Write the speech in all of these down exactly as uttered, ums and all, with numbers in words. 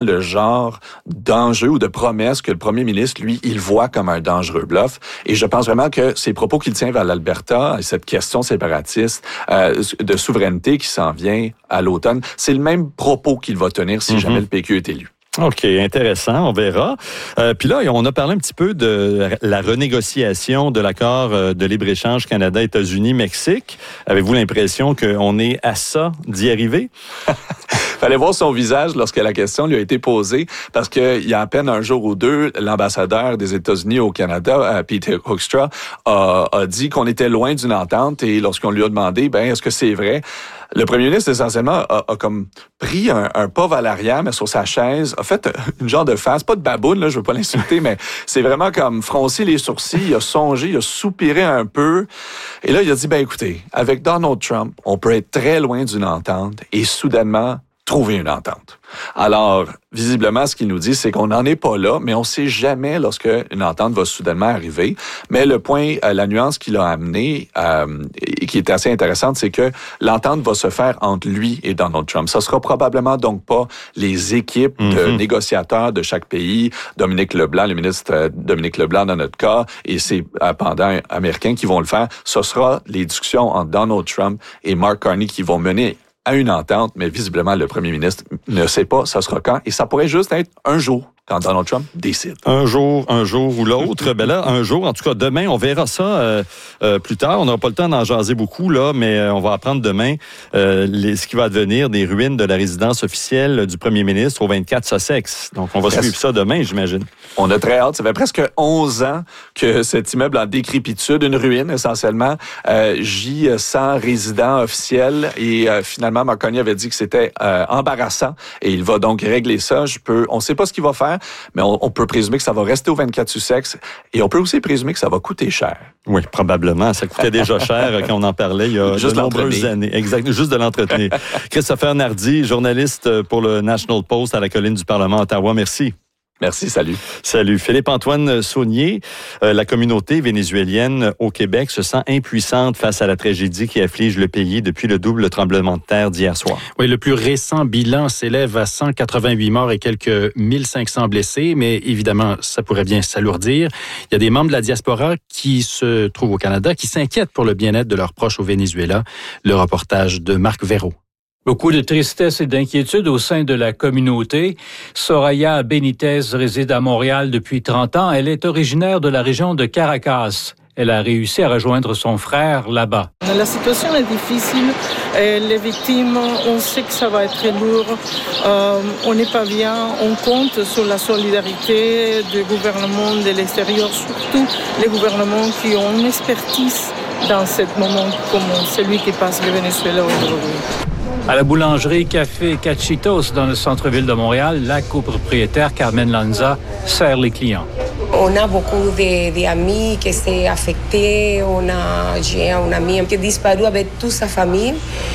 le genre d'enjeu ou de promesse que le premier ministre, lui, il voit comme un dangereux bluff. Et je pense vraiment que ces propos qu'il tient vers l'Alberta, et cette question séparatiste euh, de souveraineté qui s'en vient à l'automne, c'est le même propos qu'il va tenir si mm-hmm. jamais le P Q est élu. OK, intéressant, on verra. Euh, Puis là, on a parlé un petit peu de la renégociation de l'accord de libre-échange Canada-États-Unis-Mexique. Avez-vous l'impression qu'on est à ça d'y arriver? Fallait voir son visage lorsque la question lui a été posée, parce qu'il y a à peine un jour ou deux, l'ambassadeur des États-Unis au Canada, Peter Hoekstra, a, a dit qu'on était loin d'une entente, et lorsqu'on lui a demandé, ben est-ce que c'est vrai? Le premier ministre, essentiellement, a, a comme pris un, un pas vers l'arrière, mais sur sa chaise, a fait une genre de face, pas de baboune, là, je veux pas l'insulter, mais c'est vraiment comme froncer les sourcils, il a songé, il a soupiré un peu, et là, il a dit, ben écoutez, avec Donald Trump, on peut être très loin d'une entente, et soudainement, trouver une entente. Alors, visiblement, ce qu'il nous dit, c'est qu'on n'en est pas là, mais on ne sait jamais lorsque une entente va soudainement arriver. Mais le point, euh, la nuance qu'il a amenée, euh, et qui est assez intéressante, c'est que l'entente va se faire entre lui et Donald Trump. Ça sera probablement donc pas les équipes mm-hmm. de négociateurs de chaque pays, Dominique Leblanc, le ministre euh, Dominique Leblanc dans notre cas, et ses euh, pendants américains qui vont le faire. Ce sera les discussions entre Donald Trump et Mark Carney qui vont mener à une entente, mais visiblement, le premier ministre ne sait pas ça sera quand, et ça pourrait juste être un jour quand Donald Trump décide. Un jour, un jour ou l'autre. ben là, un jour, en tout cas, demain, on verra ça euh, euh, plus tard. On n'aura pas le temps d'en jaser beaucoup, là, mais euh, on va apprendre demain euh, les, ce qui va devenir des ruines de la résidence officielle du premier ministre au vingt-quatre Sussex. Donc, on va Presque. suivre ça demain, j'imagine. On a très hâte. Ça fait presque onze ans que cet immeuble en décrépitude, une ruine essentiellement, euh, gît sans résident officiel, et euh, finalement, Mark Carney avait dit que c'était euh, embarrassant, et il va donc régler ça. Je peux, on ne sait pas ce qu'il va faire, mais on, on peut présumer que ça va rester au vingt-quatre Sussex, et on peut aussi présumer que ça va coûter cher. Oui, probablement. Ça coûtait déjà cher quand on en parlait il y a juste de nombreuses années. Exact, juste de l'entretenir. Christopher Nardi, journaliste pour le National Post à la colline du Parlement à Ottawa. Merci. Merci, salut. Salut. Philippe-Antoine Saunier, euh, la communauté vénézuélienne au Québec se sent impuissante face à la tragédie qui afflige le pays depuis le double tremblement de terre d'hier soir. Oui, le plus récent bilan s'élève à cent quatre-vingt-huit morts et quelques mille cinq cents blessés, mais évidemment, ça pourrait bien s'alourdir. Il y a des membres de la diaspora qui se trouvent au Canada qui s'inquiètent pour le bien-être de leurs proches au Venezuela. Le reportage de Marc Véraud. Beaucoup de tristesse et d'inquiétude au sein de la communauté. Soraya Benitez réside à Montréal depuis trente ans. Elle est originaire de la région de Caracas. Elle a réussi à rejoindre son frère là-bas. La situation est difficile. Et les victimes, on sait que ça va être très lourd. Euh, on n'est pas bien. On compte sur la solidarité du gouvernement de l'extérieur, surtout les gouvernements qui ont une expertise dans ce moment comme celui qui passe le Venezuela aujourd'hui. À la boulangerie Café Cachitos dans le centre-ville de Montréal, la copropriétaire Carmen Lanza sert les clients. On a beaucoup d'amis qui sont affectés. On a, j'ai un ami qui a disparu avec toute sa famille.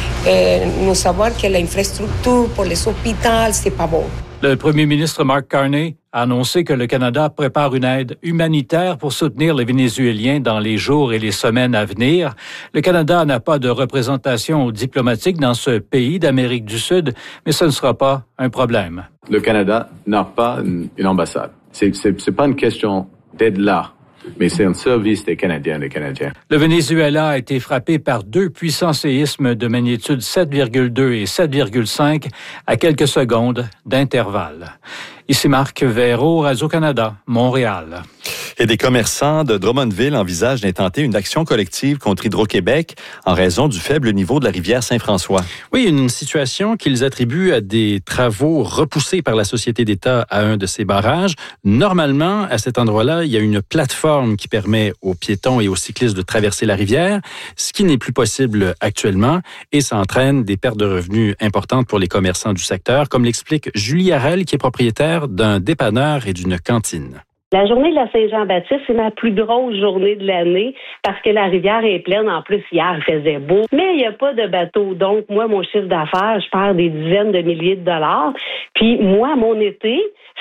Et nous savons que l'infrastructure pour les hôpitaux, c'est pas bon. Le premier ministre Mark Carney a annoncé que le Canada prépare une aide humanitaire pour soutenir les Vénézuéliens dans les jours et les semaines à venir. Le Canada n'a pas de représentation diplomatique dans ce pays d'Amérique du Sud, mais ce ne sera pas un problème. Le Canada n'a pas une ambassade. C'est, c'est, c'est pas une question d'aide là, mais c'est un service des Canadiens, des Canadiens. Le Venezuela a été frappé par deux puissants séismes de magnitude sept virgule deux et sept virgule cinq à quelques secondes d'intervalle. Ici Marc Véraud, Radio-Canada, Montréal. Et des commerçants de Drummondville envisagent d'intenter une action collective contre Hydro-Québec en raison du faible niveau de la rivière Saint-François. Oui, une situation qu'ils attribuent à des travaux repoussés par la Société d'État à un de ces barrages. Normalement, à cet endroit-là, il y a une plateforme qui permet aux piétons et aux cyclistes de traverser la rivière, ce qui n'est plus possible actuellement, et ça entraîne des pertes de revenus importantes pour les commerçants du secteur, comme l'explique Julie Harel, qui est propriétaire d'un dépanneur et d'une cantine. La journée de la Saint-Jean-Baptiste, c'est ma plus grosse journée de l'année parce que la rivière est pleine. En plus, hier, il faisait beau. Mais il n'y a pas de bateau. Donc, moi, mon chiffre d'affaires, je perds des dizaines de milliers de dollars. Puis, moi, mon été,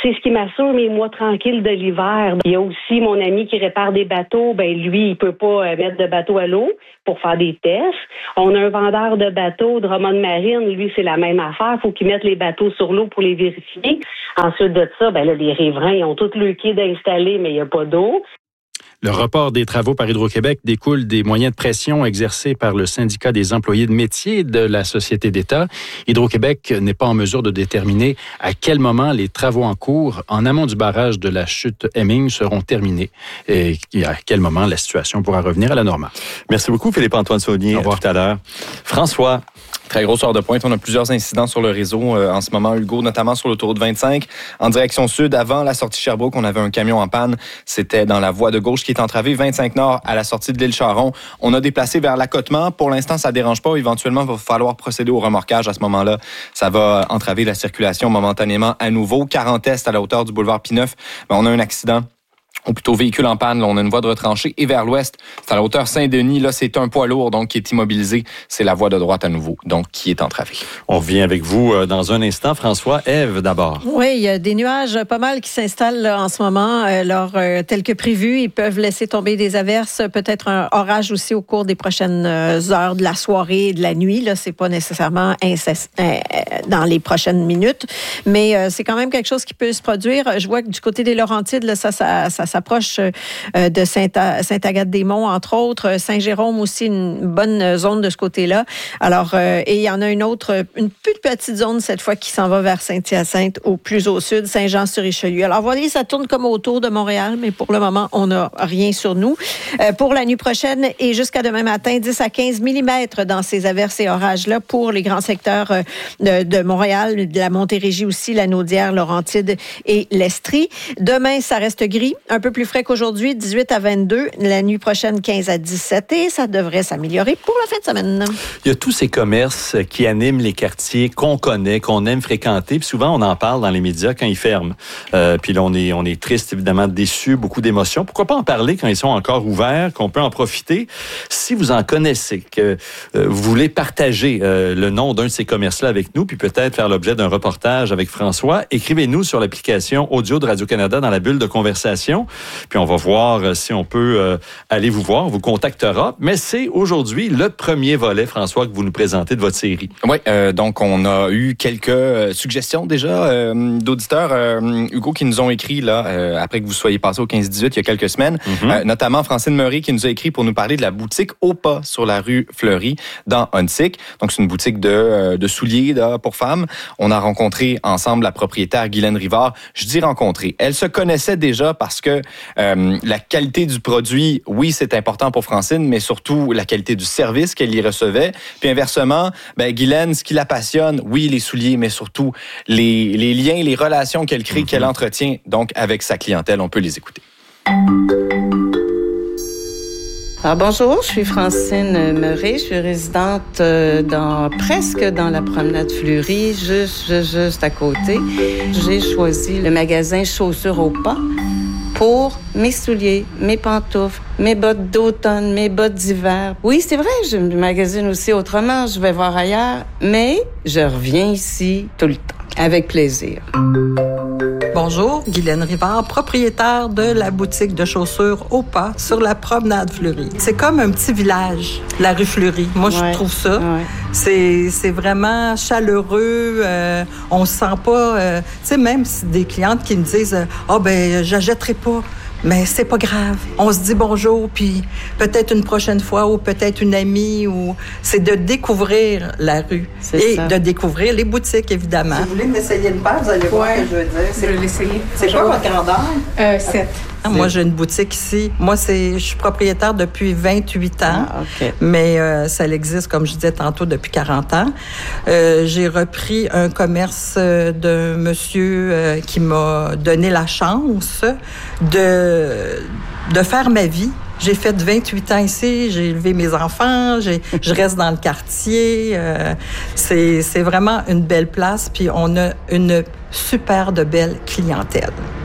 C'est ce qui m'assure mes mois tranquilles de l'hiver. Il y a aussi mon ami qui répare des bateaux. Ben lui, il peut pas mettre de bateau à l'eau pour faire des tests. On a un vendeur de bateaux, Drummond Marine. Lui, c'est la même affaire. Faut qu'il mette les bateaux sur l'eau pour les vérifier. Ensuite de ça, ben là, les riverains, ils ont tout le quai d'installer, mais il n'y a pas d'eau. Le report des travaux par Hydro-Québec découle des moyens de pression exercés par le syndicat des employés de métier de la société d'État. Hydro-Québec n'est pas en mesure de déterminer à quel moment les travaux en cours en amont du barrage de la chute Hemming seront terminés et à quel moment la situation pourra revenir à la normale. Merci beaucoup, Philippe-Antoine Saunier. À tout à l'heure. François. Très grosse heure de pointe. On a plusieurs incidents sur le réseau euh, en ce moment, Hugo, notamment sur l'autoroute vingt-cinq. En direction sud, avant la sortie Sherbrooke, on avait un camion en panne. C'était dans la voie de gauche qui est entravée. vingt-cinq Nord à la sortie de l'île Charon. On a déplacé vers l'accotement. Pour l'instant, ça ne dérange pas. Éventuellement, il va falloir procéder au remorquage à ce moment-là. Ça va entraver la circulation momentanément à nouveau. quarante Est à la hauteur du boulevard Pineuf. Ben, on a un accident. Ou plutôt véhicule en panne. Là, on a une voie de retranchée. Et vers l'ouest, c'est à la hauteur Saint-Denis. Là, c'est un poids lourd donc qui est immobilisé. C'est la voie de droite à nouveau, donc qui est entravée. On revient avec vous euh, dans un instant. François, Ève d'abord. Oui, il y a des nuages pas mal qui s'installent là, en ce moment. Alors, euh, tel que prévu, ils peuvent laisser tomber des averses, peut-être un orage aussi au cours des prochaines heures de la soirée et de la nuit. Là, c'est pas nécessairement incess- euh, dans les prochaines minutes, mais euh, c'est quand même quelque chose qui peut se produire. Je vois que du côté des Laurentides, là, ça, ça, ça s'approche euh, de Saint- Sainte-Agathe-des-Monts, entre autres. Saint-Jérôme aussi, une bonne zone de ce côté-là. Alors, euh, et il y en a une autre, une plus petite zone cette fois qui s'en va vers Saint-Hyacinthe, au plus au sud, Saint-Jean-sur-Richelieu. Alors, vous voyez, ça tourne comme autour de Montréal, mais pour le moment, on n'a rien sur nous. Euh, pour la nuit prochaine et jusqu'à demain matin, dix à quinze millimètres dans ces averses et orages-là pour les grands secteurs euh, de, de Montréal, de la Montérégie aussi, la Naudière, Laurentide et l'Estrie. Demain, ça reste gris, un peu plus frais qu'aujourd'hui, dix-huit à vingt-deux. La nuit prochaine, quinze à dix-sept. Et ça devrait s'améliorer pour la fin de semaine. Il y a tous ces commerces qui animent les quartiers qu'on connaît, qu'on aime fréquenter. Puis souvent, on en parle dans les médias quand ils ferment. Euh, puis là, on est, on est triste, évidemment, déçu, beaucoup d'émotions. Pourquoi pas en parler quand ils sont encore ouverts, qu'on peut en profiter? Si vous en connaissez, que euh, vous voulez partager euh, le nom d'un de ces commerces-là avec nous, puis peut-être faire l'objet d'un reportage avec François, écrivez-nous sur l'application audio de Radio-Canada dans la bulle de conversation. Puis on va voir si on peut euh, aller vous voir, on vous contactera. Mais c'est aujourd'hui le premier volet, François, que vous nous présentez de votre série. Oui, euh, donc on a eu quelques euh, suggestions déjà euh, d'auditeurs, euh, Hugo, qui nous ont écrit là euh, après que vous soyez passé au quinze dix-huit il y a quelques semaines, mm-hmm. euh, notamment Francine Murray qui nous a écrit pour nous parler de la boutique Au Pas sur la rue Fleury dans Huntsic. Donc c'est une boutique de, euh, de souliers là, pour femmes. On a rencontré ensemble la propriétaire Guylaine Rivard. Je dis rencontré. Elle se connaissait déjà parce que euh, la qualité du produit, oui, c'est important pour Francine, mais surtout la qualité du service qu'elle y recevait. Puis inversement, ben, Guylaine, ce qui la passionne, oui, les souliers, mais surtout les, les liens, les relations qu'elle crée, mm-hmm. qu'elle entretient donc avec sa clientèle. On peut les écouter. Alors, bonjour, je suis Francine Murray, je suis résidente dans, presque dans la promenade Fleury, juste, juste, juste à côté. J'ai choisi le magasin Chaussures Au Pas pour mes souliers, mes pantoufles, mes bottes d'automne, mes bottes d'hiver. Oui, c'est vrai, je magasine aussi autrement, je vais voir ailleurs, mais je reviens ici tout le temps, avec plaisir. Bonjour, Guylaine Rivard, propriétaire de la boutique de chaussures Au Pas sur la promenade Fleury. C'est comme un petit village, la rue Fleury. Moi, ouais, je trouve ça. Ouais. C'est, c'est vraiment chaleureux. Euh, on se sent pas... Euh, tu sais, même si des clientes qui me disent « Ah, oh, ben, j'achèterai pas ». Mais c'est pas grave. On se dit bonjour, puis peut-être une prochaine fois, ou peut-être une amie, ou c'est de découvrir la rue. C'est et ça. De découvrir les boutiques, évidemment. Si vous voulez m'essayer le paire, vous allez voir ouais. ce que je veux dire. C'est, je vais l'essayer. C'est quoi votre grandeur? Euh, sept. Ah, moi, j'ai une boutique ici. Moi, c'est, je suis propriétaire depuis vingt-huit ans, ah, okay. mais euh, ça existe, comme je disais tantôt, depuis quarante ans. Euh, j'ai repris un commerce d'un monsieur euh, qui m'a donné la chance de, de faire ma vie. J'ai fait vingt-huit ans ici, j'ai élevé mes enfants, j'ai, je reste dans le quartier. Euh, c'est, c'est vraiment une belle place, puis on a une super de belle clientèle.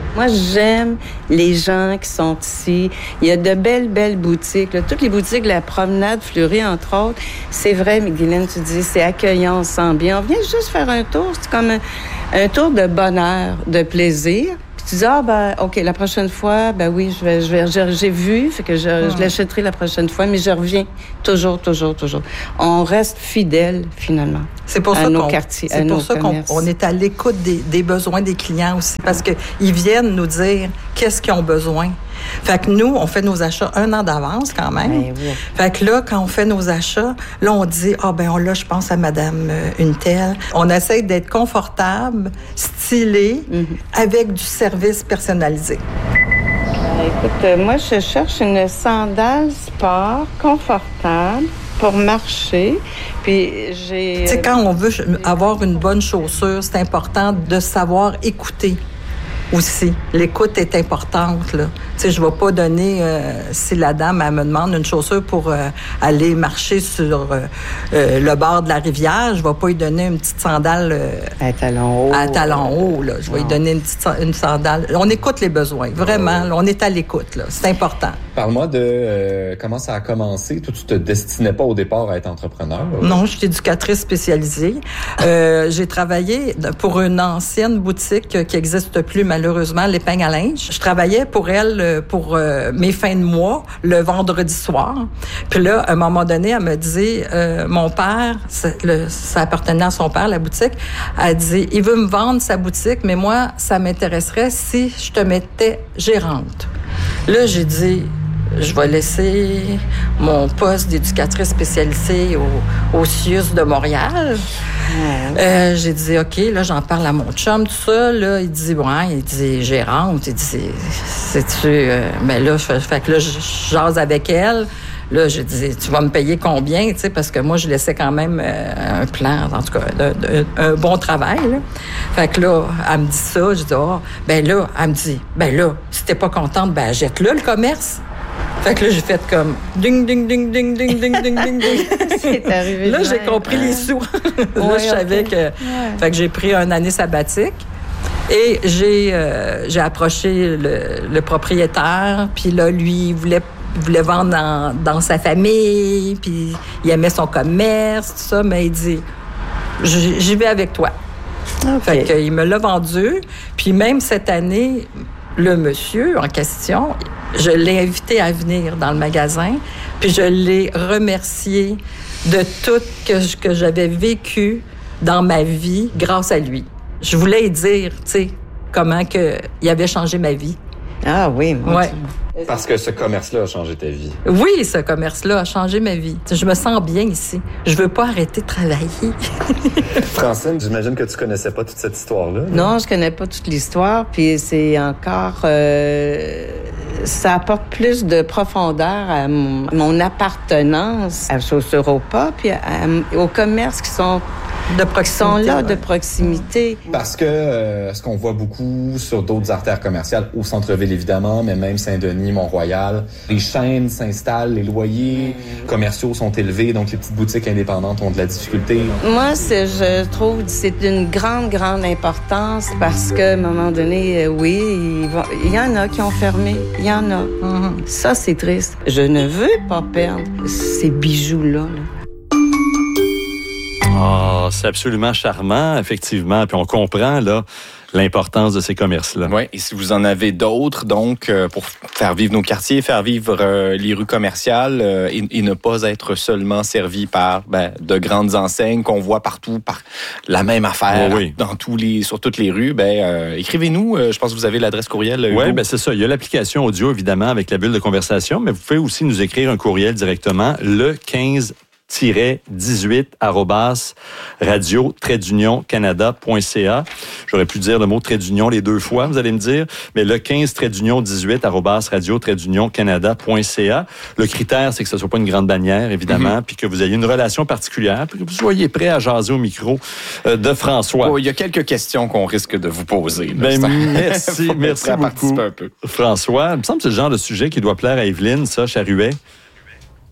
Moi, j'aime les gens qui sont ici. Il y a de belles, belles boutiques. Là. Toutes les boutiques de la promenade Fleury, entre autres. C'est vrai, mais Guylaine, tu dis, c'est accueillant, on se sent bien. On vient juste faire un tour. C'est comme un, un tour de bonheur, de plaisir. Puis tu dis, ah, ben, OK, la prochaine fois, ben oui, je vais, je vais, j'ai, j'ai vu, fait que je, mmh. je l'achèterai la prochaine fois, mais je reviens toujours, toujours, toujours. On reste fidèle, finalement. C'est pour à ça nos qu'on, quartiers, c'est à pour nos ça qu'on on est à l'écoute des, des besoins des clients aussi, parce qu'ils viennent nous dire qu'est-ce qu'ils ont besoin. Fait que nous, on fait nos achats un an d'avance quand même. Ben oui. Fait que là, quand on fait nos achats, là, on dit, ah ben là, je pense à madame euh, une telle. On essaie d'être confortable, stylé, mm-hmm. avec du service personnalisé. Ben, écoute, euh, moi, je cherche une sandale sport confortable pour marcher. Puis j'ai... Tu sais, quand on veut avoir une bonne chaussure, c'est important de savoir écouter. Aussi, l'écoute est importante, là. Tu sais, je vais pas donner, euh, si la dame, elle me demande une chaussure pour euh, aller marcher sur euh, euh, le bord de la rivière, je vais pas lui donner une petite sandale... Euh, à talons hauts. À talons hauts, là. Je vais lui donner une petite une sandale. On écoute les besoins, vraiment. Là, on est à l'écoute, là. C'est important. Parle-moi de euh, comment ça a commencé. Toi, tu te destinais pas au départ à être entrepreneur? Ou... Non, je suis éducatrice spécialisée. euh, j'ai travaillé pour une ancienne boutique qui n'existe plus, malheureusement, l'Épingle à linge. Je travaillais pour elle pour euh, mes fins de mois, le vendredi soir. Puis là, à un moment donné, elle me dit, euh, mon père, le, ça appartenait à son père, la boutique, elle dit, il veut me vendre sa boutique, mais moi, ça m'intéresserait si je te mettais gérante. Là, j'ai dit... Je vais laisser mon poste d'éducatrice spécialisée au, au C I U S de Montréal. Mmh. Euh, j'ai dit, OK, là, j'en parle à mon chum, tout ça. Là, il dit, ouais, il dit, gérante. Il dit, c'est-tu... Euh, mais là, je fait que là, je jase avec elle. Là, j'ai dit, tu vas me payer combien, tu sais, parce que moi, je laissais quand même euh, un plan, en tout cas, de, de, un bon travail, là. Fait que là, elle me dit ça. Je dis, ah, oh, ben là, elle me dit, ben là, si t'es pas contente, ben jette-le, le commerce. Fait que là, j'ai fait comme ding, ding, ding, ding, ding, ding, ding, ding, ding. C'est arrivé. Là, j'ai compris hein? les sous. Là, ouais, je savais okay. que... Ouais. Fait que j'ai pris une année sabbatique et j'ai, euh, j'ai approché le, le propriétaire. Puis là, lui, il voulait, voulait vendre dans, dans sa famille. Puis il aimait son commerce, tout ça. Mais il dit, j'y vais avec toi. Okay. Fait qu'il me l'a vendu. Puis même cette année... Le monsieur en question, je l'ai invité à venir dans le magasin, puis je l'ai remercié de tout que, que j'avais vécu dans ma vie grâce à lui. Je voulais dire, tu sais, comment que il avait changé ma vie. Ah oui, moi. Ouais. Parce que ce commerce-là a changé ta vie. Oui, ce commerce-là a changé ma vie. Je me sens bien ici. Je veux pas arrêter de travailler. Francine, j'imagine que tu connaissais pas toute cette histoire-là. Non, je connais pas toute l'histoire. Puis c'est encore... Euh, ça apporte plus de profondeur à mon, mon appartenance à Chaussures au Pas, puis à, à, aux commerces qui sont... De proximité, qui sont là, ouais. de proximité. Parce que euh, ce qu'on voit beaucoup sur d'autres artères commerciales, au centre-ville évidemment, mais même Saint-Denis, Mont-Royal, les chaînes s'installent, les loyers commerciaux sont élevés, donc les petites boutiques indépendantes ont de la difficulté. Moi, c'est, je trouve que c'est d'une grande, grande importance parce qu'à un moment donné, euh, oui, il, va, il y en a qui ont fermé, il y en a. Mm-hmm. Ça, c'est triste. Je ne veux pas perdre ces bijoux-là, là. Ah, oh, c'est absolument charmant, effectivement. Puis on comprend, là, l'importance de ces commerces-là. Oui, et si vous en avez d'autres, donc, euh, pour faire vivre nos quartiers, faire vivre euh, les rues commerciales euh, et, et ne pas être seulement servi par ben, de grandes enseignes qu'on voit partout, par la même affaire, oh, oui. dans tous les, sur toutes les rues, ben, euh, écrivez-nous. Euh, je pense que vous avez l'adresse courriel. Oui, ben c'est ça. Il y a l'application audio, évidemment, avec la bulle de conversation, mais vous pouvez aussi nous écrire un courriel directement, le quinze dix-huit arobase radio trait d'union canada point c a. J'aurais pu dire le mot trait d'union les deux fois, vous allez me dire, mais le quinze trait d'union dix-huit arobase radio trait d'union canada point c a. Le critère, c'est que ce ne soit pas une grande bannière, évidemment, mm-hmm. puis que vous ayez une relation particulière, puis que vous soyez prêt à jaser au micro euh, de François. Oh, il y a quelques questions qu'on risque de vous poser. Là, ben, merci, merci beaucoup, un peu. François. Il me semble que c'est le genre de sujet qui doit plaire à Evelyne, ça, Charuet.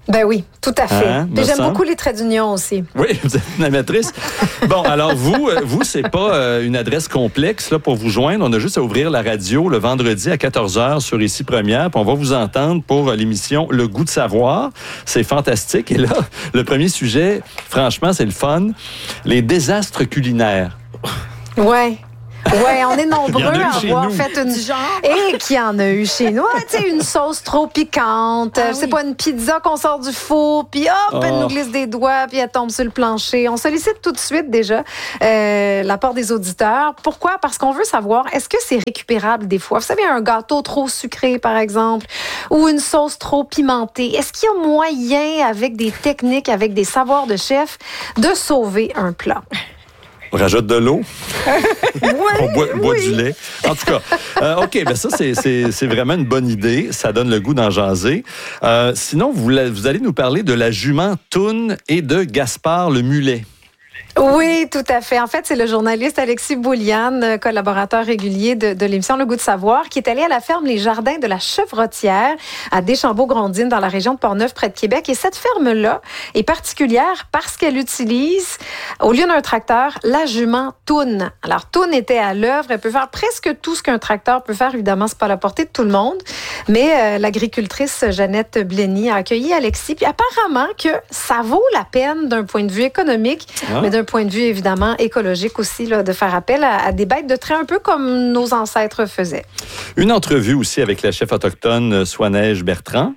Ben oui, tout à fait. Hein, Et j'aime semble. beaucoup les traits d'union aussi. Oui, vous êtes une amatrice. Bon, alors vous, euh, vous, c'est pas euh, une adresse complexe là, pour vous joindre. On a juste à ouvrir la radio le vendredi à quatorze heures sur Ici Première, puis on va vous entendre pour euh, l'émission Le Goût de savoir. C'est fantastique. Et là, le premier sujet, franchement, c'est le fun. Les désastres culinaires. Ouais. Ouais, on est nombreux à avoir nous. fait une genre et qu'il y en a eu chez nous. Ah, tu sais, une sauce trop piquante, Ah, je sais oui. pas, une pizza qu'on sort du four, puis hop, Oh. elle nous glisse des doigts, puis elle tombe sur le plancher. On sollicite tout de suite déjà euh, l'apport des auditeurs. Pourquoi? Parce qu'on veut savoir, est-ce que c'est récupérable des fois? Vous savez, un gâteau trop sucré, par exemple, ou une sauce trop pimentée. Est-ce qu'il y a moyen, avec des techniques, avec des savoirs de chef, de sauver un plat? On rajoute de l'eau. Oui, On boit, boit oui. du lait. En tout cas, euh, OK, ben ça, c'est, c'est, c'est vraiment une bonne idée. Ça donne le goût d'en jaser. Euh, sinon, vous, la- vous allez nous parler de la jument Toune et de Gaspard le mulet. Oui, tout à fait. En fait, c'est le journaliste Alexis Bouliane, collaborateur régulier de, de l'émission Le Goût de savoir, qui est allé à la ferme Les Jardins de la Chevrotière à Deschambault-Grondines, dans la région de Portneuf, près de Québec. Et cette ferme-là est particulière parce qu'elle utilise, au lieu d'un tracteur, la jument Toune. Alors, Toune était à l'œuvre. Elle peut faire presque tout ce qu'un tracteur peut faire. Évidemment, c'est pas à la portée de tout le monde. Mais euh, l'agricultrice Jeannette Blény a accueilli Alexis. Puis apparemment que ça vaut la peine d'un point de vue économique, Ah. mais d'un point de vue évidemment écologique aussi, là, de faire appel à, à des bêtes de trait un peu comme nos ancêtres faisaient. Une entrevue aussi avec la chef autochtone Soineige Bertrand.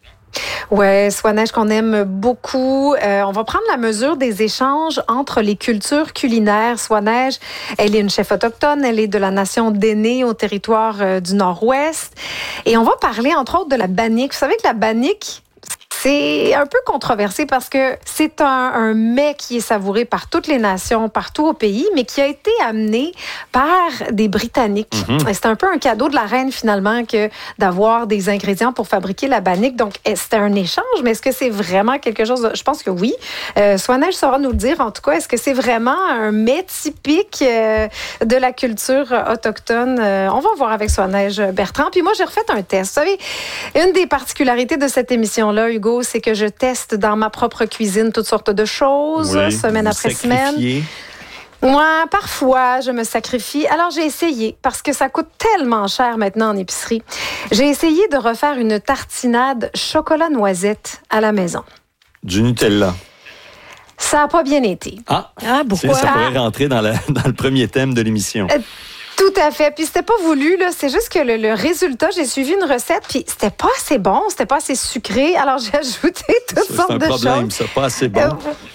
Ouais, Soineige qu'on aime beaucoup. Euh, on va prendre la mesure des échanges entre les cultures culinaires. Soineige, elle est une chef autochtone, elle est de la nation d'Aîné au territoire euh, du Nord-Ouest. Et on va parler entre autres de la bannique. Vous savez que la bannique, c'est un peu controversé parce que c'est un, un mets qui est savouré par toutes les nations, partout au pays, mais qui a été amené par des Britanniques. Mm-hmm. Et c'est un peu un cadeau de la reine, finalement, que d'avoir des ingrédients pour fabriquer la bannique. Donc, c'était un échange, mais est-ce que c'est vraiment quelque chose de... Je pense que oui. Euh, Soineige saura nous le dire, en tout cas. Est-ce que c'est vraiment un mets typique euh, de la culture autochtone? Euh, on va voir avec Soineige Bertrand. Puis moi, j'ai refait un test. Vous savez, une des particularités de cette émission-là, Hugo, c'est que je teste dans ma propre cuisine toutes sortes de choses, Oui, semaine vous après sacrifiez. semaine. Moi, parfois, je me sacrifie. Alors, j'ai essayé, parce que ça coûte tellement cher maintenant en épicerie. J'ai essayé de refaire une tartinade chocolat-noisette à la maison. Du Nutella. Ça n'a pas bien été. Ah, Ah, pourquoi? ça pourrait rentrer dans, la, dans le premier thème de l'émission. Euh, Tout à fait. Puis c'était pas voulu, là. C'est juste que le, le résultat, j'ai suivi une recette, puis c'était pas assez bon, c'était pas assez sucré. Alors, j'ai ajouté toutes C'est sortes un de problème, choses. ça, pas assez bon. Euh,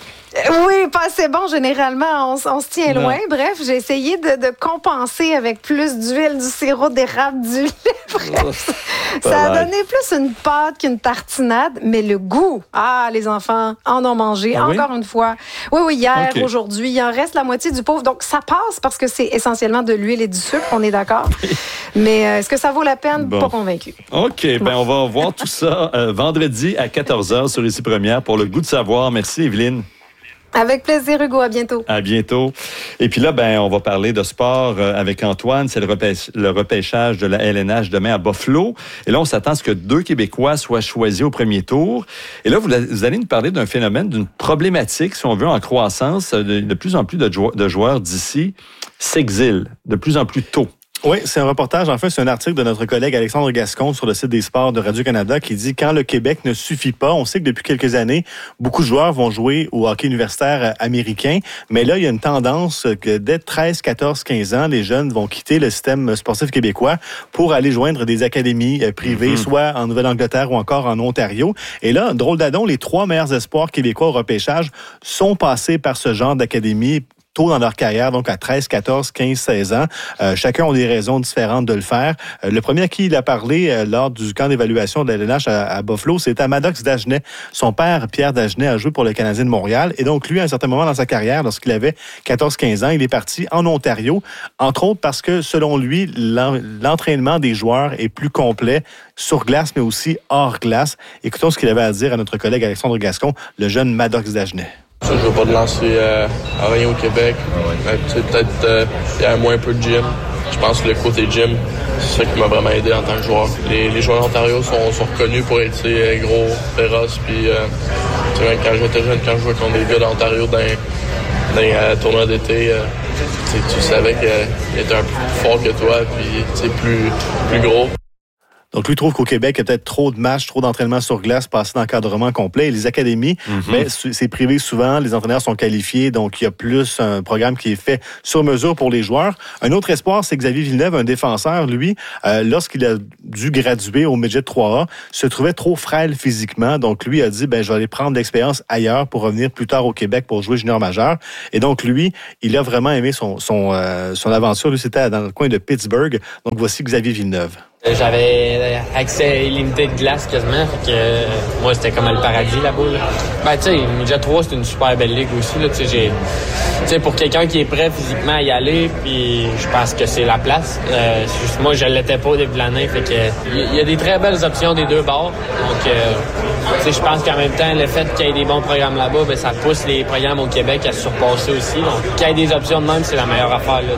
Oui, pas assez bon. Généralement, on, on se tient Non. loin. Bref, j'ai essayé de, de compenser avec plus d'huile, du sirop d'érable, du lait. Bref, ça a donné plus une pâte qu'une tartinade, mais le goût, ah, les enfants en ont mangé Ah oui? encore une fois. Oui, oui, hier, OK. aujourd'hui, il en reste la moitié du pauvre. Donc, ça passe parce que c'est essentiellement de l'huile et du sucre, on est d'accord. Mais euh, est-ce que ça vaut la peine? Bon. Pas convaincu. OK, ben on va voir tout ça euh, vendredi à quatorze heures sur Ici Première pour le goût de savoir. Merci, Evelyne. Avec plaisir, Hugo. À bientôt. À bientôt. Et puis là, ben, on va parler de sport euh, avec Antoine. C'est le, repêch- le repêchage de la L N H demain à Buffalo. Et là, on s'attend à ce que deux Québécois soient choisis au premier tour. Et là, vous, vous allez nous parler d'un phénomène, d'une problématique, si on veut, en croissance. De, de plus en plus de, jou- de joueurs d'ici s'exilent de plus en plus tôt. Oui, c'est un reportage. En fait, c'est un article de notre collègue Alexandre Gascon sur le site des sports de Radio-Canada qui dit « Quand le Québec ne suffit pas », on sait que depuis quelques années, beaucoup de joueurs vont jouer au hockey universitaire américain, mais là, il y a une tendance que dès treize, quatorze, quinze ans, les jeunes vont quitter le système sportif québécois pour aller joindre des académies privées, mm-hmm. soit en Nouvelle-Angleterre ou encore en Ontario. Et là, drôle d'adon, les trois meilleurs espoirs québécois au repêchage sont passés par ce genre d'académie tôt dans leur carrière, donc à treize, quatorze, quinze, seize ans. Euh, chacun a des raisons différentes de le faire. Euh, le premier à qui il a parlé euh, lors du camp d'évaluation de la L N H à, à Buffalo, c'était Maddox Dagenet. Son père, Pierre Dagenet, a joué pour le Canadien de Montréal. Et donc, lui, à un certain moment dans sa carrière, lorsqu'il avait quatorze, quinze ans, il est parti en Ontario, entre autres parce que, selon lui, l'en- l'entraînement des joueurs est plus complet sur glace, mais aussi hors glace. Écoutons ce qu'il avait à dire à notre collègue Alexandre Gascon, le jeune Maddox Dagenet. Ça, je veux pas te lancer euh, à rien au Québec. Euh, tu sais, peut-être euh, il y a moins un peu de gym. je pense que le côté gym, c'est ça qui m'a vraiment aidé en tant que joueur. Les, les joueurs d'Ontario sont, sont reconnus pour être gros, féroces, puis euh, même quand j'étais jeune, quand je jouais contre des gars d'Ontario dans, dans les euh, tournois d'été, euh, tu savais qu'il était un peu plus fort que toi, puis plus, plus gros. Donc, lui trouve qu'au Québec, il y a peut-être trop de matchs, trop d'entraînements sur glace passés d'encadrement complet. Et les académies, mm-hmm. ben, c'est privé souvent, les entraîneurs sont qualifiés, donc il y a plus un programme qui est fait sur mesure pour les joueurs. Un autre espoir, c'est Xavier Villeneuve, un défenseur, lui, euh, lorsqu'il a dû graduer au Midget trois A, se trouvait trop frêle physiquement. Donc, lui a dit, ben, je vais aller prendre de l'expérience ailleurs pour revenir plus tard au Québec pour jouer junior majeur. Et donc, lui, il a vraiment aimé son, son, euh, son aventure. Lui, c'était dans le coin de Pittsburgh. Donc, voici Xavier Villeneuve. J'avais accès illimité de glace quasiment, fait que euh, moi c'était comme le paradis là-bas. Là. Ben tu sais, Midget trois c'est une super belle ligue aussi là, tu sais j'ai tu sais pour quelqu'un qui est prêt physiquement à y aller, puis je pense que c'est la place. Euh, juste, moi je l'étais pas au début de l'année, fait que il y a des très belles options des deux bords. Donc euh, tu sais je pense qu'en même temps le fait qu'il y ait des bons programmes là-bas, ben ça pousse les programmes au Québec à se surpasser aussi. Donc qu'il y ait des options de même, c'est la meilleure affaire là.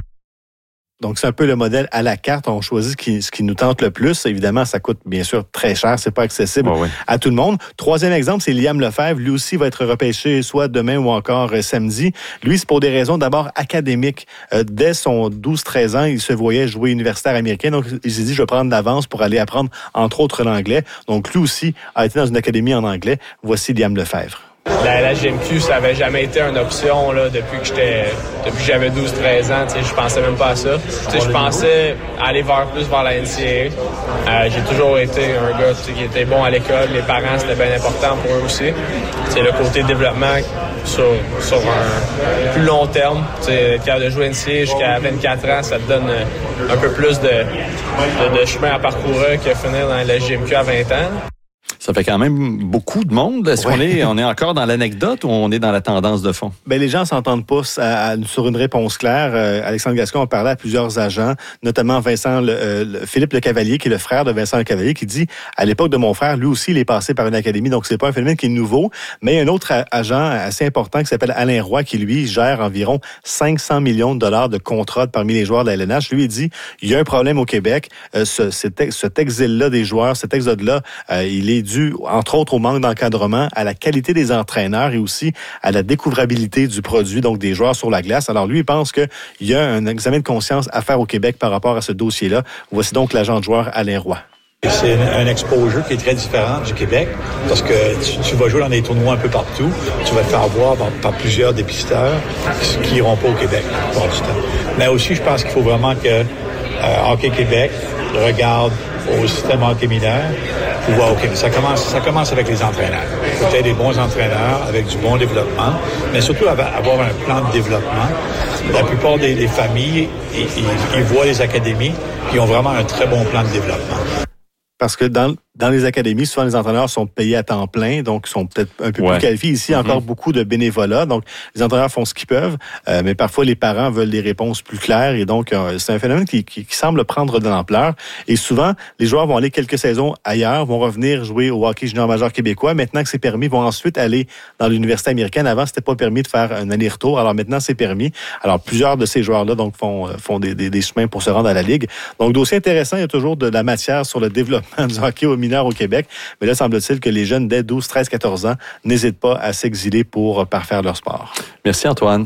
Donc, c'est un peu le modèle à la carte. On choisit ce qui, ce qui nous tente le plus. Évidemment, ça coûte bien sûr très cher. C'est pas accessible oh oui. à tout le monde. Troisième exemple, c'est Liam Lefebvre. Lui aussi va être repêché soit demain ou encore euh, samedi. Lui, c'est pour des raisons d'abord académiques. Euh, dès son douze treize ans, il se voyait jouer universitaire américain. Donc, il s'est dit, je vais prendre d'avance pour aller apprendre, entre autres, l'anglais. Donc, lui aussi a été dans une académie en anglais. Voici Liam Lefebvre. La, la G M Q, ça avait jamais été une option là, depuis que j'étais depuis que j'avais douze treize ans. Je pensais même pas à ça. Je pensais aller vers plus vers la N C A A. Euh, j'ai toujours été un gars qui était bon à l'école. Les parents, c'était bien important pour eux aussi. C'est le côté développement sur, sur un plus long terme. Être capable de jouer N C A A jusqu'à vingt-quatre ans, ça te donne un peu plus de, de, de chemin à parcourir que finir dans la G M Q à vingt ans. Ça fait quand même beaucoup de monde. Est-ce ouais. qu'on est, on est encore dans l'anecdote ou on est dans la tendance de fond? Ben, les gens s'entendent pas à, à, sur une réponse claire. Euh, Alexandre Gascon a parlé à plusieurs agents, notamment Vincent, le, euh, le, Philippe Lecavalier, qui est le frère de Vincent Lecavalier, qui dit, à l'époque de mon frère, lui aussi, il est passé par une académie, donc c'est pas un phénomène qui est nouveau. Mais il y a un autre agent assez important qui s'appelle Alain Roy, qui lui gère environ cinq cents millions de dollars de contrats parmi les joueurs de la L N H. Lui, il dit, il y a un problème au Québec. Euh, ce, cet, cet exil-là des joueurs, cet exode-là, euh, il est dû, entre autres, au manque d'encadrement, à la qualité des entraîneurs et aussi à la découvrabilité du produit, donc des joueurs sur la glace. Alors lui, il pense qu'il y a un examen de conscience à faire au Québec par rapport à ce dossier-là. Voici donc l'agent de joueur Alain Roy. C'est un exposure qui est très différent du Québec parce que tu, tu vas jouer dans des tournois un peu partout. Tu vas te faire voir par, par plusieurs dépisteurs qui n'iront pas au Québec pour du temps. Mais aussi, je pense qu'il faut vraiment que euh, Hockey Québec regarde au système hockey mineur. Wow, okay. ça, commence, ça commence avec les entraîneurs. Il faut être des bons entraîneurs avec du bon développement, mais surtout avoir un plan de développement. La plupart des, des familles, ils, ils, ils voient les académies, puis ils ont vraiment un très bon plan de développement. Parce que dans, dans les académies, souvent les entraîneurs sont payés à temps plein, donc ils sont peut-être un peu ouais. plus qualifiés. Ici, il y a encore mm-hmm. beaucoup de bénévolat, donc les entraîneurs font ce qu'ils peuvent, euh, mais parfois les parents veulent des réponses plus claires, et donc euh, c'est un phénomène qui, qui, qui semble prendre de l'ampleur. Et souvent, les joueurs vont aller quelques saisons ailleurs, vont revenir jouer au hockey junior majeur québécois. Maintenant que c'est permis, vont ensuite aller dans l'université américaine. Avant, c'était pas permis de faire un aller-retour, alors maintenant c'est permis. Alors plusieurs de ces joueurs-là donc font, font des, des, des chemins pour se rendre à la Ligue. Donc dossier intéressant, il y a toujours de la matière sur le développement du hockey aux mineurs au Québec. Mais là, semble-t-il que les jeunes dès douze, treize, quatorze ans n'hésitent pas à s'exiler pour parfaire leur sport. Merci, Antoine.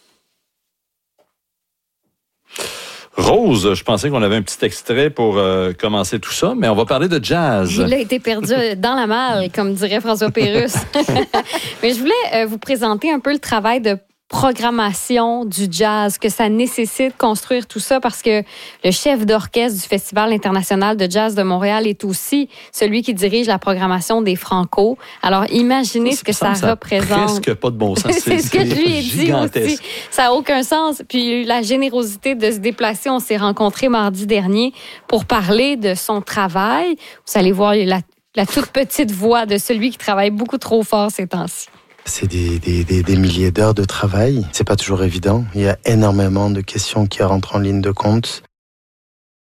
Rose, je pensais qu'on avait un petit extrait pour euh, commencer tout ça, mais on va parler de jazz. Il a été perdu dans la malle, comme dirait François Pérusse. Mais je voulais euh, vous présenter un peu le travail de programmation du jazz, que ça nécessite construire tout ça, parce que le chef d'orchestre du Festival international de jazz de Montréal est aussi celui qui dirige la programmation des Franco. Alors, imaginez ça, ce que ça, ça représente. Presque pas de bon sens. C'est ce que je lui ai dit aussi. Ça n'a aucun sens. Puis, il y a eu la générosité de se déplacer. On s'est rencontrés mardi dernier pour parler de son travail. Vous allez voir la, la toute petite voix de celui qui travaille beaucoup trop fort ces temps-ci. C'est des, des, des, des milliers d'heures de travail. C'est pas toujours évident. Il y a énormément de questions qui rentrent en ligne de compte.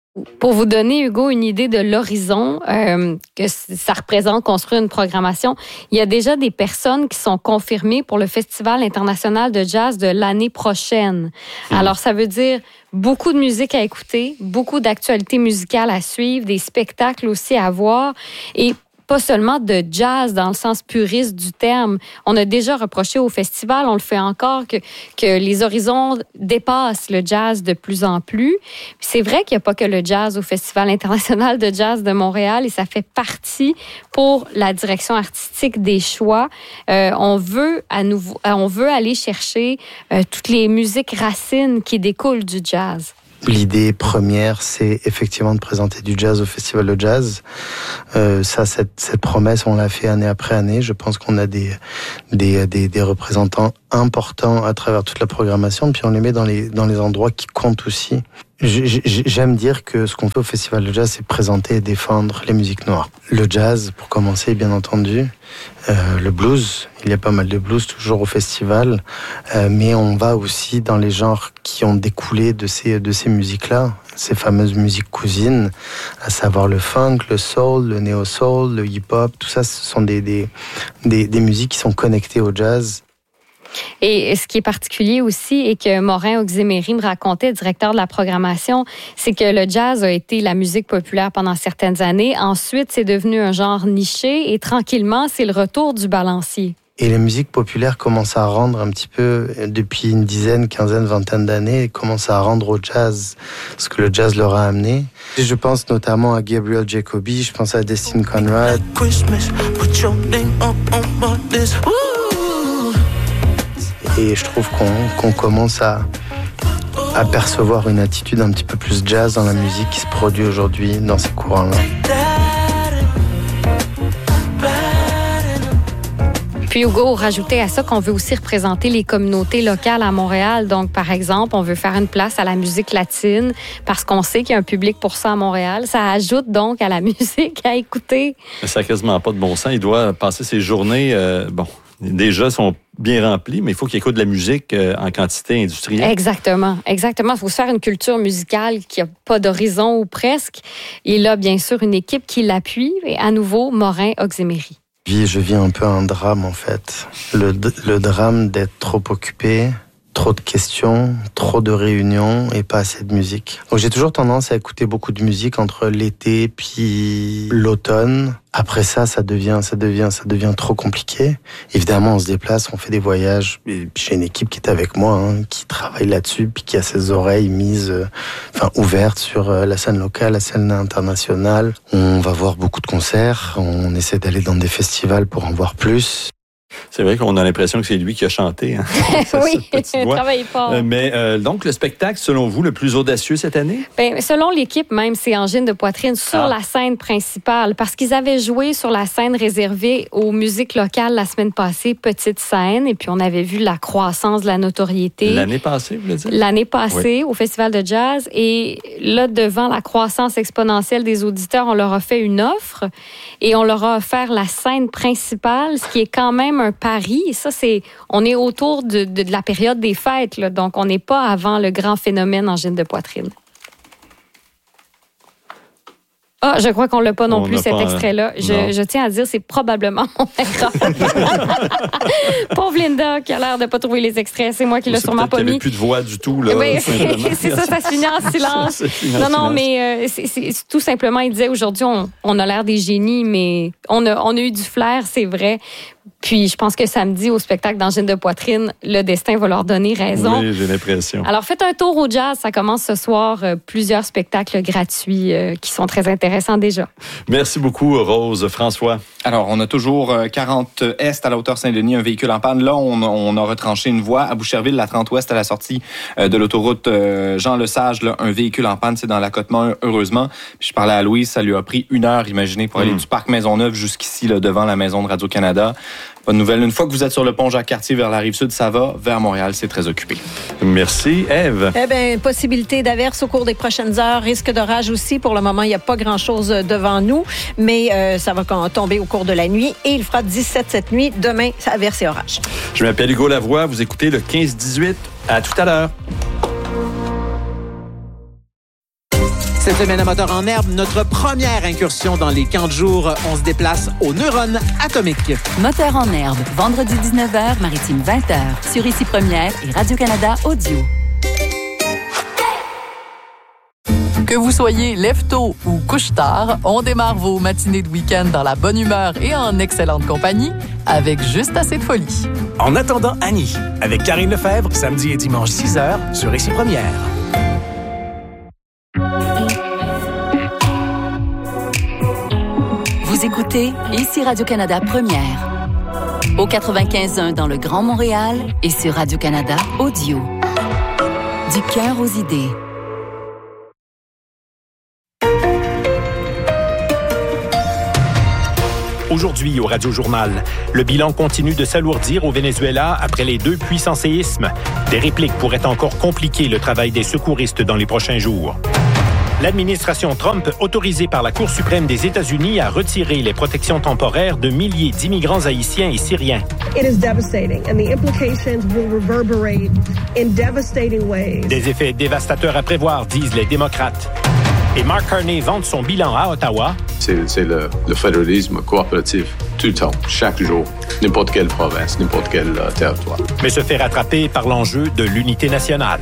Pour vous donner, Hugo, une idée de l'horizon euh, que ça représente construire une programmation, il y a déjà des personnes qui sont confirmées pour le Festival international de jazz de l'année prochaine. Mmh. Alors, ça veut dire beaucoup de musique à écouter, beaucoup d'actualités musicales à suivre, des spectacles aussi à voir et pas seulement de jazz dans le sens puriste du terme. On a déjà reproché au festival, on le fait encore, que, que les horizons dépassent le jazz de plus en plus. Puis c'est vrai qu'il n'y a pas que le jazz au Festival international de jazz de Montréal et ça fait partie pour la direction artistique des choix. Euh, on veut à nouveau, on veut aller chercher euh, toutes les musiques racines qui découlent du jazz. L'idée première, c'est effectivement de présenter du jazz au Festival de Jazz. Euh, ça, cette, cette promesse, on l'a fait année après année. Je pense qu'on a des, des, des, des représentants importants à travers toute la programmation, puis on les met dans les, dans les endroits qui comptent aussi. J'aime dire que ce qu'on fait au Festival de Jazz, c'est présenter et défendre les musiques noires. Le jazz, pour commencer, bien entendu. Euh, le blues, il y a pas mal de blues toujours au festival. Euh, mais on va aussi dans les genres qui ont découlé de ces, de ces musiques-là, ces fameuses musiques cousines, à savoir le funk, le soul, le néo-soul, le hip-hop. Tout ça, ce sont des, des, des, des musiques qui sont connectées au jazz. Et ce qui est particulier aussi, et que Morin Oxemery me racontait, directeur de la programmation, c'est que le jazz a été la musique populaire pendant certaines années. Ensuite, c'est devenu un genre niché et tranquillement, c'est le retour du balancier. Et les musiques populaires commencent à rendre un petit peu, depuis une dizaine, quinzaine, vingtaine d'années, commencent à rendre au jazz ce que le jazz leur a amené. Et je pense notamment à Gabriel Jacoby, je pense à Destin Conrad. Et je trouve qu'on, qu'on commence à, à percevoir une attitude un petit peu plus jazz dans la musique qui se produit aujourd'hui dans ces courants-là. Puis Hugo, rajouter à ça qu'on veut aussi représenter les communautés locales à Montréal. Donc, par exemple, on veut faire une place à la musique latine parce qu'on sait qu'il y a un public pour ça à Montréal. Ça ajoute donc à la musique à écouter. Ça n'a quasiment pas de bon sens. Il doit passer ses journées... Euh, bon. Déjà sont bien remplis, mais il faut qu'il écoute de la musique en quantité industrielle. Exactement, exactement. Il faut se faire une culture musicale qui n'a pas d'horizon ou presque. Il a bien sûr une équipe qui l'appuie. Et à nouveau, Morin Oxemery. Je vis un peu un drame en fait. Le, le drame d'être trop occupé, trop de questions, trop de réunions et pas assez de musique. Donc j'ai toujours tendance à écouter beaucoup de musique entre l'été puis l'automne. Après ça, ça devient, ça devient, ça devient trop compliqué. Évidemment, on se déplace, on fait des voyages. Et puis j'ai une équipe qui est avec moi, hein, qui travaille là-dessus, puis qui a ses oreilles mises, euh, enfin ouvertes sur euh, la scène locale, la scène internationale. On va voir beaucoup de concerts. On essaie d'aller dans des festivals pour en voir plus. C'est vrai qu'on a l'impression que c'est lui qui a chanté. Hein? Oui, travaille fort. Euh, mais euh, donc, le spectacle, selon vous, le plus audacieux cette année? Bien, selon l'équipe même, c'est Angine de Poitrine sur ah. la scène principale. Parce qu'ils avaient joué sur la scène réservée aux musiques locales la semaine passée, Petite Scène. Et puis, on avait vu la croissance de la notoriété. L'année passée, vous voulez dire? L'année passée, oui. Au Festival de Jazz. Et là, devant la croissance exponentielle des auditeurs, on leur a fait une offre. Et on leur a offert la scène principale, ce qui est quand même un pari. Et ça, c'est, on est autour de, de, de la période des fêtes, là, donc on n'est pas avant le grand phénomène Angine de Poitrine. Ah, je crois qu'on l'a pas non on plus, cet pas, extrait-là. Je, je tiens à dire, c'est probablement mon erreur. Pauvre Linda, qui a l'air de pas trouver les extraits. C'est moi qui l'ai sûrement pas mis. Il n'y avait plus de voix du tout, là. Oui, c'est ça, ça se finit en silence. Non, non, silence. mais euh, c'est, c'est, c'est, tout simplement, il disait, aujourd'hui, on, on a l'air des génies, mais on a, on a eu du flair, c'est vrai. Puis, je pense que samedi, au spectacle d'Angine de Poitrine, le destin va leur donner raison. Oui, j'ai l'impression. Alors, faites un tour au jazz. Ça commence ce soir. Euh, plusieurs spectacles gratuits euh, qui sont très intéressants déjà. Merci beaucoup, Rose. François? Alors, on a toujours quarante Est à la hauteur Saint-Denis, un véhicule en panne. Là, on, on a retranché une voie. À Boucherville, la trente Ouest, à la sortie de l'autoroute Jean-Lesage, là, un véhicule en panne. C'est dans l'accotement, heureusement. Puis je parlais à Louise, ça lui a pris une heure, imaginez, pour aller mmh. du parc Maisonneuve jusqu'ici, là, devant la maison de Radio-Canada. Bonne nouvelle. Une fois que vous êtes sur le pont Jacques-Cartier vers la Rive-Sud, ça va. Vers Montréal, c'est très occupé. Merci. Ève? Eh bien, possibilité d'averse au cours des prochaines heures. Risque d'orage aussi. Pour le moment, il n'y a pas grand-chose devant nous, mais euh, ça va tomber au cours de la nuit et il fera dix-sept cette nuit. Demain, averse et orage. Je m'appelle Hugo Lavoie. Vous écoutez le quinze dix-huit. À tout à l'heure. Cette semaine à Moteur en herbe, notre première incursion dans les camps de jour. On se déplace aux neurones atomiques. Moteur en herbe, vendredi dix-neuf heures, maritime vingt heures, sur Ici Première et Radio-Canada Audio. Que vous soyez lève-tôt ou couche-tard, on démarre vos matinées de week-end dans la bonne humeur et en excellente compagnie avec juste assez de folie. En attendant Annie, avec Karine Lefebvre, samedi et dimanche six heures sur Ici Première. Vous écoutez Ici Radio-Canada Première. Au quatre-vingt-quinze point un dans le Grand Montréal et sur Radio-Canada Audio. Du cœur aux idées. Aujourd'hui, au Radio-Journal, le bilan continue de s'alourdir au Venezuela après les deux puissants séismes. Des répliques pourraient encore compliquer le travail des secouristes dans les prochains jours. L'administration Trump, autorisée par la Cour suprême des États-Unis à retirer les protections temporaires de milliers d'immigrants haïtiens et syriens. It is devastating and the implications will reverberate in devastating ways. Des effets dévastateurs à prévoir, disent les démocrates. Et Mark Carney vante son bilan à Ottawa. C'est, c'est le, le fédéralisme coopératif, tout le temps, chaque jour, n'importe quelle province, n'importe quel euh, territoire. Mais se fait rattraper par l'enjeu de l'unité nationale.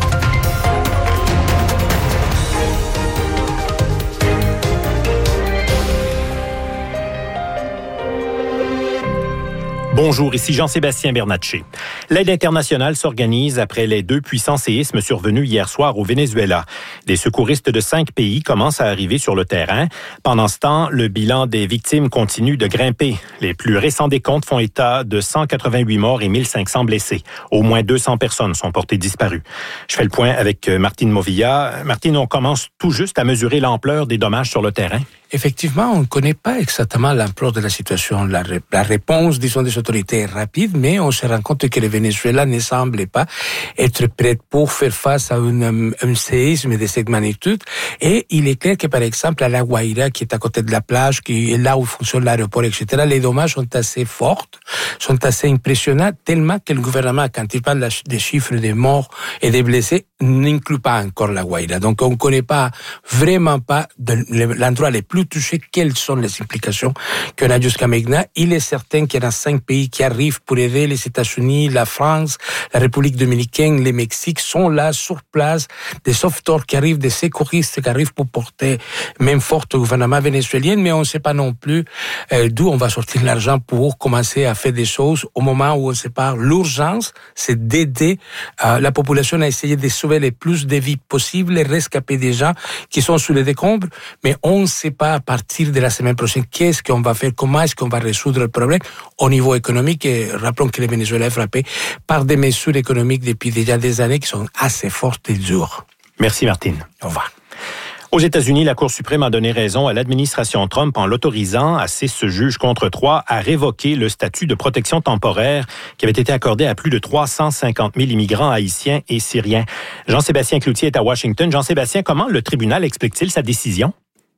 Bonjour, ici Jean-Sébastien Bernatchez. L'aide internationale s'organise après les deux puissants séismes survenus hier soir au Venezuela. Des secouristes de cinq pays commencent à arriver sur le terrain. Pendant ce temps, le bilan des victimes continue de grimper. Les plus récents décomptes font état de cent quatre-vingt-huit morts et mille cinq cents blessés. Au moins deux cents personnes sont portées disparues. Je fais le point avec Martine Movilla. Martine, on commence tout juste à mesurer l'ampleur des dommages sur le terrain. Effectivement, on ne connaît pas exactement l'ampleur de la situation. La, la réponse, disons, des autorités est rapide, mais on se rend compte que le Venezuela ne semble pas être prêt pour faire face à une, un séisme de cette magnitude. Et il est clair que, par exemple, à La Guaira, qui est à côté de la plage, qui est là où fonctionne l'aéroport, et cetera, les dommages sont assez forts, sont assez impressionnants, tellement que le gouvernement, quand il parle des chiffres des morts et des blessés, n'inclut pas encore La Guaira. Donc, on ne connaît pas, vraiment pas, de l'endroit le plus touché, quelles sont les implications qu'on a jusqu'à maintenant. Il est certain qu'il y en a cinq pays qui arrivent pour aider les États-Unis, la France, la République dominicaine, le Mexique, sont là sur place, des sauveteurs qui arrivent, des secouristes qui arrivent pour porter main forte au gouvernement vénézuélien, mais on ne sait pas non plus euh, d'où on va sortir l'argent pour commencer à faire des choses au moment où on se parle. L'urgence, c'est d'aider euh, la population à essayer de sauver le plus de vies possibles, les rescapés des gens qui sont sous les décombres, mais on ne sait pas à partir de la semaine prochaine qu'est-ce qu'on va faire, comment est-ce qu'on va résoudre le problème au niveau économique. Et rappelons que le Venezuela est frappé par des mesures économiques depuis déjà des années qui sont assez fortes et dures. Merci Martine. Au revoir. Aux États-Unis, la Cour suprême a donné raison à l'administration Trump en l'autorisant à six juges contre trois à révoquer le statut de protection temporaire qui avait été accordé à plus de trois cent cinquante mille immigrants haïtiens et syriens. Jean-Sébastien Cloutier est à Washington. Jean-Sébastien, comment le tribunal explique-t-il sa décision?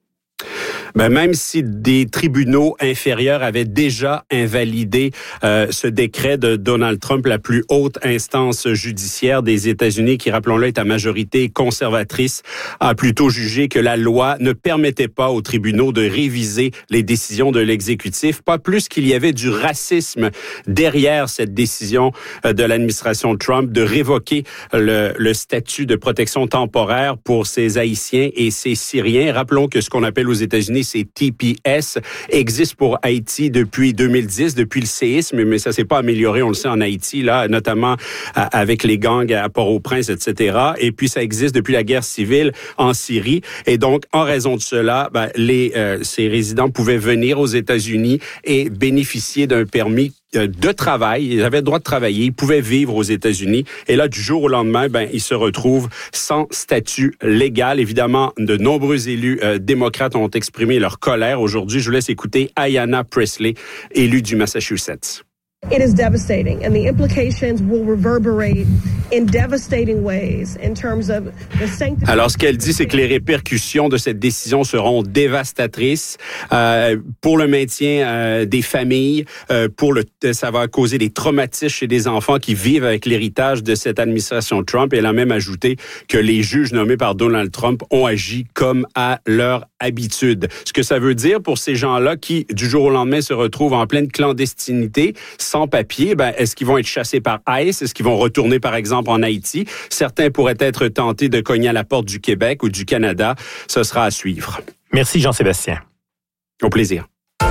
Ben, même si des tribunaux inférieurs avaient déjà invalidé euh, ce décret de Donald Trump, la plus haute instance judiciaire des États-Unis, qui, rappelons-le, est à majorité conservatrice, a plutôt jugé que la loi ne permettait pas aux tribunaux de réviser les décisions de l'exécutif, pas plus qu'il y avait du racisme derrière cette décision de l'administration Trump de révoquer le, le statut de protection temporaire pour ces Haïtiens et ces Syriens. Rappelons que ce qu'on appelle aux États-Unis, c'est T P S, existe pour Haïti depuis deux mille dix, depuis le séisme, mais ça s'est pas amélioré, on le sait, en Haïti, là, notamment avec les gangs à Port-au-Prince, et cetera. Et puis, ça existe depuis la guerre civile en Syrie. Et donc, en raison de cela, ben, les, euh, ces résidents pouvaient venir aux États-Unis et bénéficier d'un permis de travail. Ils avaient le droit de travailler. Ils pouvaient vivre aux États-Unis. Et là, du jour au lendemain, ben, ils se retrouvent sans statut légal. Évidemment, de nombreux élus euh, démocrates ont exprimé leur colère. Aujourd'hui, je vous laisse écouter Ayanna Pressley, élue du Massachusetts. It is devastating and the implications will reverberate in devastating ways in terms of the sanctity. Alors, ce qu'elle dit, c'est que les répercussions de cette décision seront dévastatrices euh, pour le maintien euh, des familles, euh, pour le, ça va causer des traumatismes chez des enfants qui vivent avec l'héritage de cette administration Trump. Et elle a même ajouté que les juges nommés par Donald Trump ont agi comme à leur habitude. Ce que ça veut dire pour ces gens-là qui, du jour au lendemain, se retrouvent en pleine clandestinité, sans papier, ben, est-ce qu'ils vont être chassés par ICE? Est-ce qu'ils vont retourner, par exemple, en Haïti? Certains pourraient être tentés de cogner à la porte du Québec ou du Canada. Ce sera à suivre. Merci, Jean-Sébastien. Au plaisir.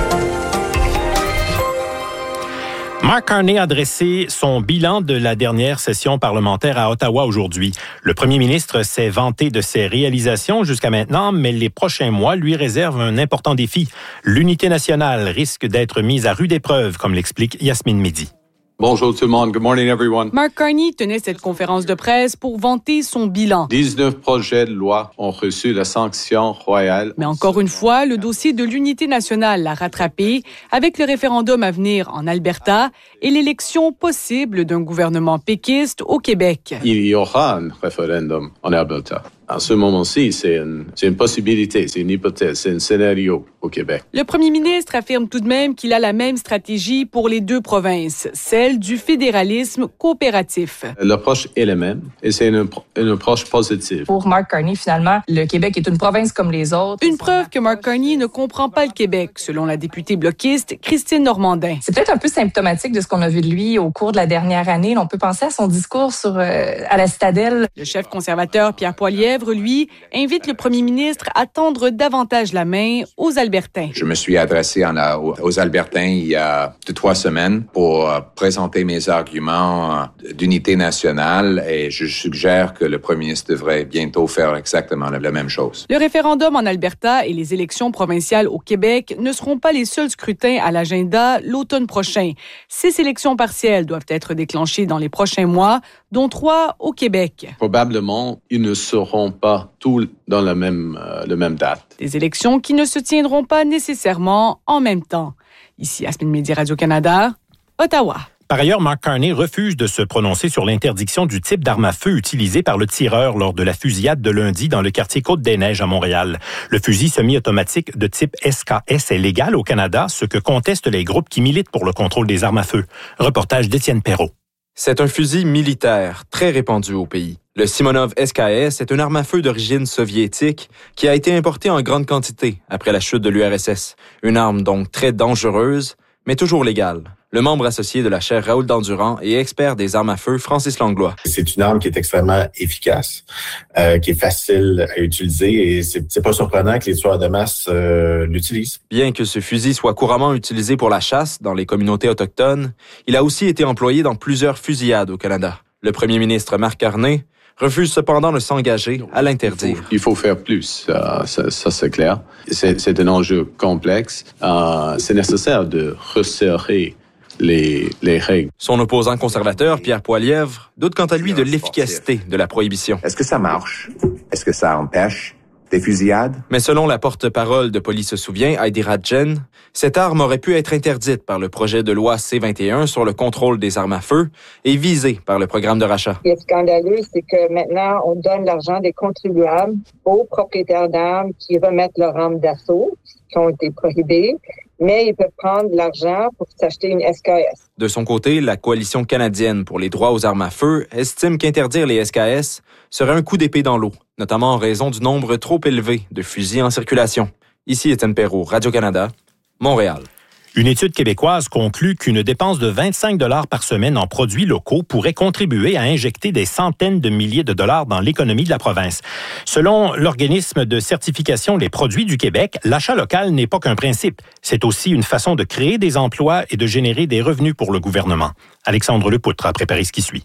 Mark Carney a dressé son bilan de la dernière session parlementaire à Ottawa aujourd'hui. Le premier ministre s'est vanté de ses réalisations jusqu'à maintenant, mais les prochains mois lui réservent un important défi. L'unité nationale risque d'être mise à rude épreuve, comme l'explique Yasmine Mehdi. Bonjour tout le monde. Good morning, everyone. Mark Carney tenait cette conférence de presse pour vanter son bilan. dix-neuf projets de loi ont reçu la sanction royale. Mais encore une fois, le dossier de l'unité nationale l'a rattrapé avec le référendum à venir en Alberta et l'élection possible d'un gouvernement péquiste au Québec. Il y aura un référendum en Alberta. En ce moment-ci, c'est une, c'est une possibilité, c'est une hypothèse, c'est un scénario au Québec. Le premier ministre affirme tout de même qu'il a la même stratégie pour les deux provinces, celle du fédéralisme coopératif. L'approche est la même et c'est une, une approche positive. Pour Mark Carney, finalement, le Québec est une province comme les autres. Une preuve que Mark Carney ne comprend pas le Québec, selon la députée bloquiste Christine Normandin. C'est peut-être un peu symptomatique de ce qu'on a vu de lui au cours de la dernière année. On peut penser à son discours sur, euh, à la Citadelle. Le chef conservateur Pierre Poilievre, lui, invite le premier ministre à tendre davantage la main aux Albertains. Je me suis adressé en, aux Albertains il y a deux, trois semaines pour présenter mes arguments d'unité nationale et je suggère que le premier ministre devrait bientôt faire exactement la même chose. Le référendum en Alberta et les élections provinciales au Québec ne seront pas les seuls scrutins à l'agenda l'automne prochain. Six élections partielles doivent être déclenchées dans les prochains mois, dont trois au Québec. Probablement, ils ne seront pas tous dans la même, euh, la même date. Des élections qui ne se tiendront pas nécessairement en même temps. Ici, Yasmine Mehdi, Radio-Canada, Ottawa. Par ailleurs, Mark Carney refuse de se prononcer sur l'interdiction du type d'arme à feu utilisé par le tireur lors de la fusillade de lundi dans le quartier Côte-des-Neiges à Montréal. Le fusil semi-automatique de type S K S est légal au Canada, ce que contestent les groupes qui militent pour le contrôle des armes à feu. Reportage d'Étienne Perrault. C'est un fusil militaire très répandu au pays. Le Simonov S K S est une arme à feu d'origine soviétique qui a été importée en grande quantité après la chute de l'U R S S. Une arme donc très dangereuse, mais toujours légale. Le membre associé de la chaire Raoul Dandurand et expert des armes à feu, Francis Langlois. C'est une arme qui est extrêmement efficace, euh, qui est facile à utiliser et c'est, c'est pas surprenant que les tueurs de masse euh, l'utilisent. Bien que ce fusil soit couramment utilisé pour la chasse dans les communautés autochtones, il a aussi été employé dans plusieurs fusillades au Canada. Le premier ministre Mark Carney refuse cependant de s'engager à l'interdire. Il faut, il faut faire plus, euh, ça, ça c'est clair. C'est, c'est un enjeu complexe. Euh, c'est nécessaire de resserrer Les, les règles. Son opposant conservateur, Pierre Poilievre, doute quant à lui de l'efficacité de la prohibition. Est-ce que ça marche? Est-ce que ça empêche des fusillades? Mais selon la porte-parole de Police se souvient, Heidi Radjen, cette arme aurait pu être interdite par le projet de loi C vingt et un sur le contrôle des armes à feu et visée par le programme de rachat. Ce qui est scandaleux, c'est que maintenant, on donne l'argent des contribuables aux propriétaires d'armes qui remettent leurs armes d'assaut, qui ont été prohibées, mais ils peuvent prendre de l'argent pour s'acheter une S K S. De son côté, la Coalition canadienne pour les droits aux armes à feu estime qu'interdire les S K S serait un coup d'épée dans l'eau, notamment en raison du nombre trop élevé de fusils en circulation. Ici Étienne Perrault, Radio-Canada, Montréal. Une étude québécoise conclut qu'une dépense de vingt-cinq dollars par semaine en produits locaux pourrait contribuer à injecter des centaines de milliers de dollars dans l'économie de la province. Selon l'organisme de certification Les Produits du Québec, l'achat local n'est pas qu'un principe. C'est aussi une façon de créer des emplois et de générer des revenus pour le gouvernement. Alexandre Lepoutre a préparé ce qui suit.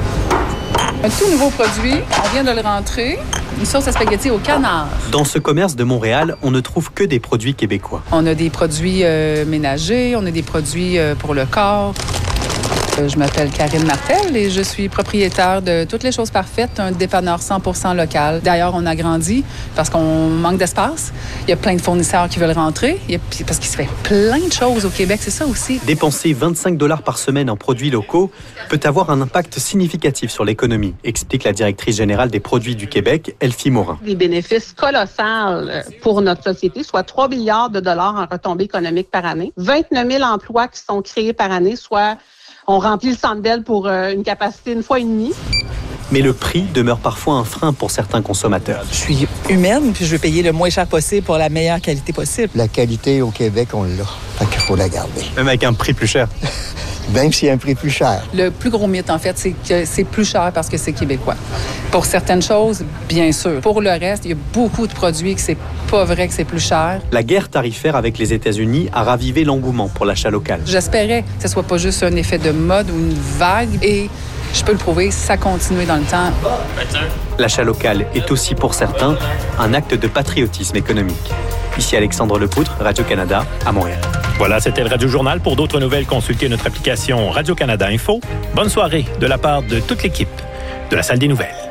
Un tout nouveau produit, on vient de le rentrer, une sauce à spaghetti au canard. Dans ce commerce de Montréal, on ne trouve que des produits québécois. On a des produits euh, ménagers, on a des produits euh, pour le corps. Je m'appelle Karine Martel et je suis propriétaire de Toutes les choses parfaites, un dépanneur cent pour cent local. D'ailleurs, on a grandi parce qu'on manque d'espace. Il y a plein de fournisseurs qui veulent rentrer il y a, parce qu'il se fait plein de choses au Québec, c'est ça aussi. Dépenser vingt-cinq dollars par semaine en produits locaux peut avoir un impact significatif sur l'économie, explique la directrice générale des produits du Québec, Elfie Morin. Des bénéfices colossaux pour notre société, soit trois milliards de dollars en retombées économiques par année, vingt-neuf mille emplois qui sont créés par année, soit on remplit le Centre Bell pour une capacité une fois et demie. Mais le prix demeure parfois un frein pour certains consommateurs. Je suis humaine, puis je veux payer le moins cher possible pour la meilleure qualité possible. La qualité au Québec, on l'a. Fait qu'il faut la garder. Même avec un prix plus cher. Même s'il y a un prix plus cher. Le plus gros mythe, en fait, c'est que c'est plus cher parce que c'est québécois. Pour certaines choses, bien sûr. Pour le reste, il y a beaucoup de produits que c'est pas vrai que c'est plus cher. La guerre tarifaire avec les États-Unis a ravivé l'engouement pour l'achat local. J'espérais que ce soit pas juste un effet de mode ou une vague et je peux le prouver, ça a continué dans le temps. L'achat local est aussi pour certains un acte de patriotisme économique. Ici Alexandre Lepoutre, Radio-Canada, à Montréal. Voilà, c'était le Radio Journal. Pour d'autres nouvelles, consultez notre application Radio-Canada Info. Bonne soirée de la part de toute l'équipe de la Salle des Nouvelles.